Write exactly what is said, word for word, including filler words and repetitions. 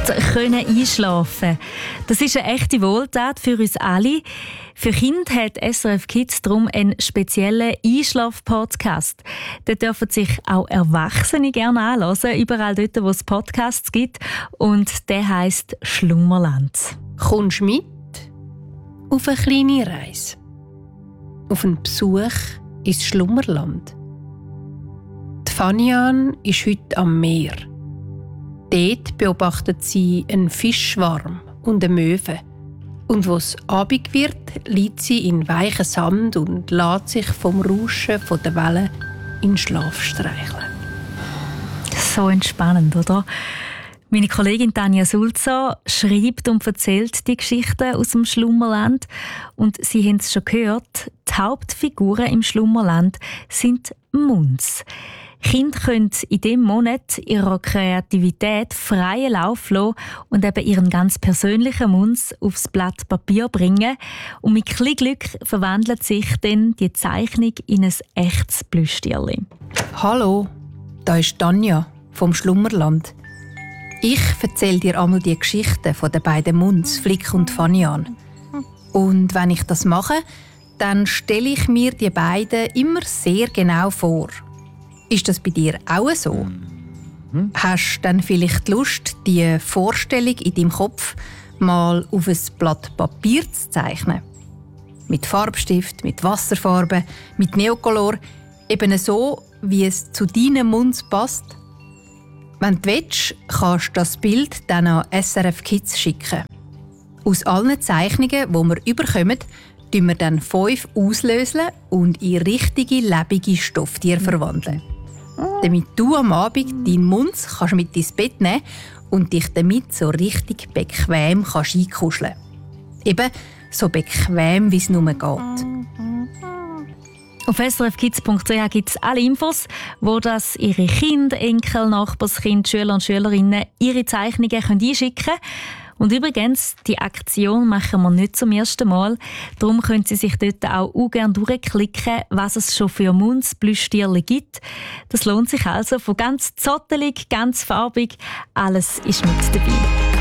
können einschlafen. Das ist eine echte Wohltat für uns alle. Für Kinder hat S R F Kids darum einen speziellen Einschlaf-Podcast. Dort dürfen sich auch Erwachsene gerne anhören, überall dort, wo es Podcasts gibt. Und der heisst Schlummerland. Kommst du mit auf eine kleine Reise? Auf einen Besuch ins Schlummerland? Die Fanian ist heute am Meer. Dort beobachtet sie einen Fischschwarm und eine Möwe. Und wo es Abend wird, liegt sie in weichen Sand und lässt sich vom Rauschen der Wellen in Schlaf streicheln. So entspannend, oder? Meine Kollegin Tanja Sulzer schreibt und erzählt die Geschichten aus dem Schlummerland. Und Sie haben es schon gehört, die Hauptfiguren im Schlummerland sind Muns. Kinder können in diesem Monat ihrer Kreativität freien Lauf lassen und eben ihren ganz persönlichen Muns aufs Blatt Papier bringen. Und mit ein bisschen Glück verwandelt sich dann die Zeichnung in ein echtes Plüschtierli. Hallo, da ist Tanja vom Schlummerland. Ich erzähle dir einmal die Geschichten von den beiden Muns, Flick und Fanian. Und wenn ich das mache, dann stelle ich mir die beiden immer sehr genau vor. Ist das bei dir auch so? Mhm. Hast du dann vielleicht die Lust, die Vorstellung in deinem Kopf mal auf ein Blatt Papier zu zeichnen? Mit Farbstift, mit Wasserfarbe, mit Neocolor, eben so, wie es zu deinem Mund passt? Wenn du willst, kannst du das Bild dann an S R F Kids schicken. Aus allen Zeichnungen, die wir überkommen, tun wir dann fünf auslösen und in richtige, lebende Stofftiere verwandeln. Damit du am Abend deinen Mund kannst mit ins Bett nehmen und dich damit so richtig bequem kannst einkuscheln kannst. Eben so bequem, wie es nur geht. Auf s r f kids punkt c h gibt es alle Infos, wo das ihre Kinder, Enkel, Nachbarskinder, Schüler und Schülerinnen ihre Zeichnungen einschicken können. Und übrigens, die Aktion machen wir nicht zum ersten Mal. Darum können Sie sich dort auch, auch gerne durchklicken, was es schon für Munz-Plüschtierchen gibt. Das lohnt sich also von ganz zottelig, ganz farbig. Alles ist mit dabei.